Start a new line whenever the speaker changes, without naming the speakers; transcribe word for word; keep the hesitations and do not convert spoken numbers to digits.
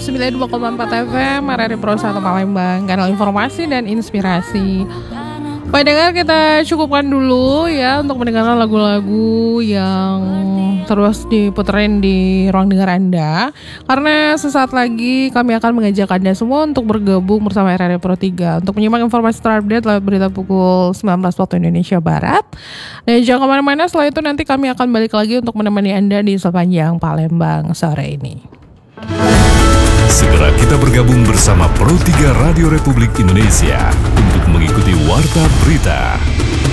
sembilan puluh dua koma empat F M R R I Pro satu Palembang, kanal informasi dan inspirasi. Pendengar, kita cukupkan dulu ya untuk mendengarkan lagu-lagu yang terus diputerin di ruang dengar Anda. Karena sesaat lagi kami akan mengajak Anda semua untuk bergabung bersama R R I Pro tiga untuk menyimak informasi terupdate lewat berita pukul sembilan belas waktu Indonesia Barat. Dan jangan kemana-mana, setelah itu nanti kami akan balik lagi untuk menemani Anda di sepanjang Palembang sore ini.
Segera kita bergabung bersama Pro tiga Radio Republik Indonesia untuk mengikuti Warta Berita.